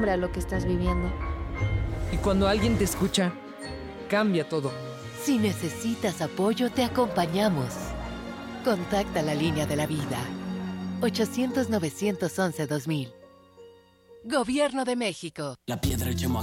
nombre a lo que estás viviendo. Y cuando alguien te escucha, cambia todo. Si necesitas apoyo, te acompañamos. Contacta la línea de la vida. 800-911-2000. Gobierno de México. La piedra llamó